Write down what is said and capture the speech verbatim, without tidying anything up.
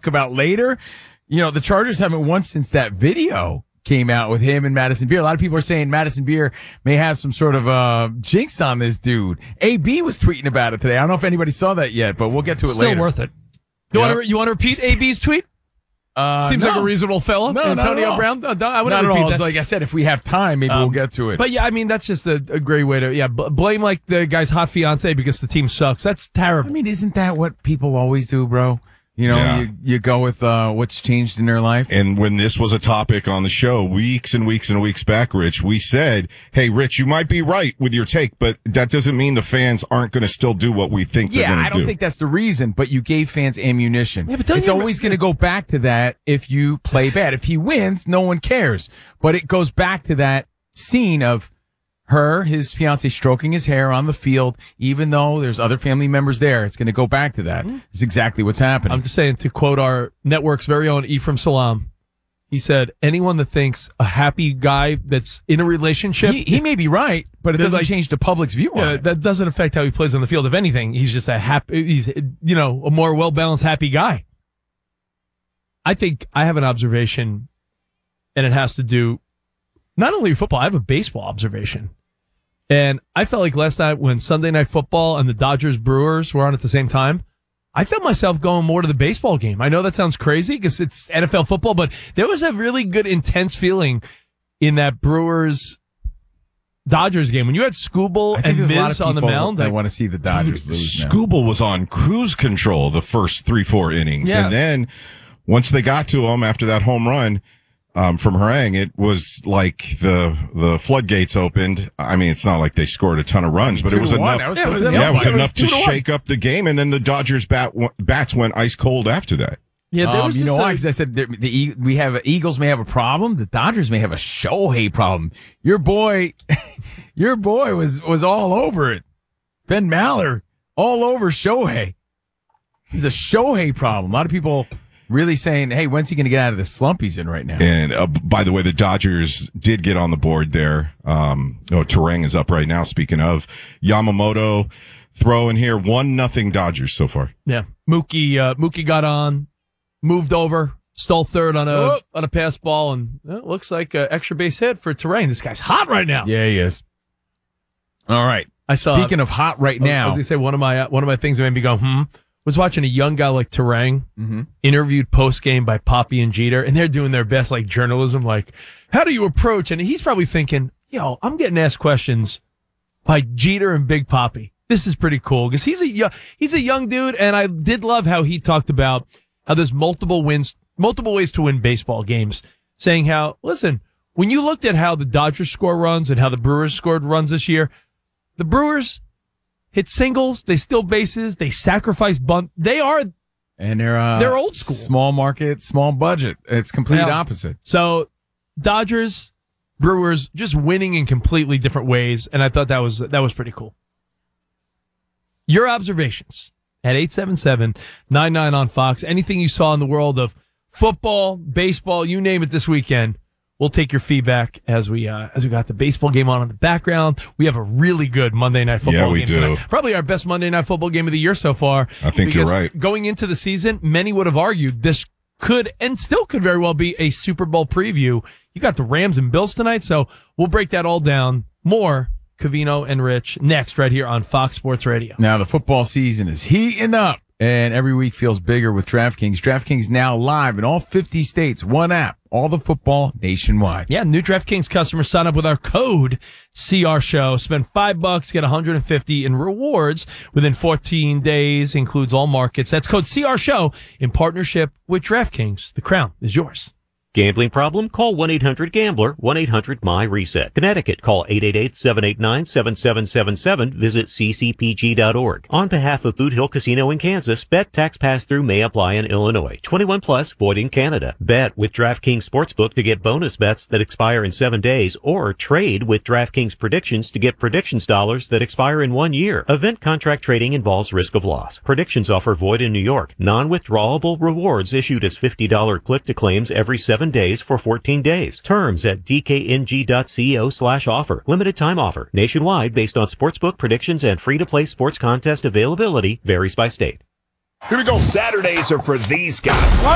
talk about later. You know, the Chargers haven't won since that video came out with him and Madison Beer. A lot of people are saying Madison Beer may have some sort of uh jinx on this dude. A B was tweeting about it today. I don't know if anybody saw that yet, but we'll get to it Still later. Still worth it. You yep. want to you want to repeat A B's tweet? Uh, Seems no. like a reasonable fella. No, Antonio Brown. No, no, I wouldn't not repeat at all. that. Like I said, if we have time, maybe um, we'll get to it. But yeah, I mean, that's just a, a great way to, yeah, b- blame like the guy's hot fiance because the team sucks. That's terrible. I mean, isn't that what people always do, bro? You know, yeah. you, you go with uh, what's changed in their life. And when this was a topic on the show weeks and weeks and weeks back, Rich, we said, hey, Rich, you might be right with your take, but that doesn't mean the fans aren't going to still do what we think yeah, they're going to do. Yeah, I don't think that's the reason, but you gave fans ammunition. Yeah, but it's always going to go back to that if you play bad. If he wins, no one cares. But it goes back to that scene of her, his fiance, stroking his hair on the field, even though there's other family members there. It's going to go back to that. It's exactly what's happening. I'm just saying, to quote our network's very own Ephraim Salam, he said, anyone that thinks a happy guy that's in a relationship... He, he may be right, but it doesn't like, change the public's view on uh, it. That doesn't affect how he plays on the field. If anything, he's just a happy, he's, you know, a more well-balanced, happy guy. I think I have an observation, and it has to do not only with football, I have a baseball observation. And I felt like last night when Sunday Night Football and the Dodgers Brewers were on at the same time, I felt myself going more to the baseball game. I know that sounds crazy because it's N F L football, but there was a really good, intense feeling in that Brewers Dodgers game when you had Skubal and Miz on the mound. I want to see the Dodgers lose now. Skubal was on cruise control the first three, four innings. Yeah. And then once they got to him after that home run, Um, from Harang, it was like the the floodgates opened. I mean, it's not like they scored a ton of runs, but it was enough. Was, yeah, it was, yeah, it was it enough was to shake up the game, and then the Dodgers bat bats went ice cold after that. Yeah, there um, was you know a, why? Because I said the, the we have Eagles may have a problem. The Dodgers may have a Shohei problem. Your boy, your boy was was all over it. Ben Maller all over Shohei. He's a Shohei problem. A lot of people really saying, hey, when's he going to get out of the slump he's in right now? And uh, by the way, the Dodgers did get on the board there. Um, oh, Terang is up right now. Speaking of Yamamoto, throw in here one nothing Dodgers so far. Yeah, Mookie uh, Mookie got on, moved over, stole third on a oh. on a pass ball, and well, it looks like an extra base hit for Terang. This guy's hot right now. Yeah, he is. All right. I saw. Speaking of hot right now, I was going to say one of my uh, one of my things that made me go hmm. was watching a young guy like Terang mm-hmm. interviewed post-game by Poppy and Jeter, and they're doing their best like journalism, like, how do you approach? And he's probably thinking, yo, I'm getting asked questions by Jeter and Big Poppy. This is pretty cool because he's a young, he's a young dude, and I did love how he talked about how there's multiple wins, multiple ways to win baseball games, saying how, listen, when you looked at how the Dodgers score runs and how the Brewers scored runs this year, the Brewers hit singles, they steal bases, they sacrifice bunt. They are, and they're uh, they're old school, small market, small budget. It's complete yeah. opposite. So, Dodgers, Brewers, just winning in completely different ways, and I thought that was that was pretty cool. Your observations at eight seven seven, nine nine on Fox. Anything you saw in the world of football, baseball, you name it this weekend. We'll take your feedback as we uh, as we got the baseball game on in the background. We have a really good Monday Night Football yeah, we game do. tonight. Probably our best Monday Night Football game of the year so far. I think you're right. Going into the season, many would have argued this could and still could very well be a Super Bowl preview. You got the Rams and Bills tonight, so we'll break that all down. More Covino and Rich next right here on Fox Sports Radio. Now the football season is heating up, and every week feels bigger with DraftKings. DraftKings now live in all fifty states. One app. All the football nationwide. Yeah, new DraftKings customers sign up with our code C R Show. Spend five bucks, get one hundred fifty in rewards within fourteen days. Includes all markets. That's code C R Show in partnership with DraftKings. The crown is yours. Gambling problem? Call one eight hundred gambler, one eight hundred my reset. Connecticut, call eight eight eight, seven eight nine, seven seven seven seven. Visit c c p g dot org. On behalf of Boot Hill Casino in Kansas, bet tax pass-through may apply in Illinois. twenty-one plus, void in Canada. Bet with DraftKings Sportsbook to get bonus bets that expire in seven days, or trade with DraftKings Predictions to get predictions dollars that expire in one year. Event contract trading involves risk of loss. Predictions offer void in New York. Non-withdrawable rewards issued as fifty dollars click-to-claims every seven days for fourteen days. Terms at d k n g dot co slash offer. Limited time offer. Nationwide based on sportsbook predictions and free-to-play sports contest availability varies by state. Here we go. Saturdays are for these guys.